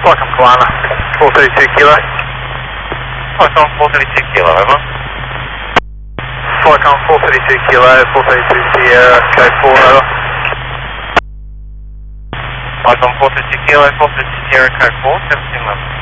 Welcome, Kalana. 432 Kilo. Welcome 432 Kilo, over. Welcome 432 Kilo, 432 Sierra, code 4, over. Welcome 432 Kilo, 432 Sierra, code 4, 1711.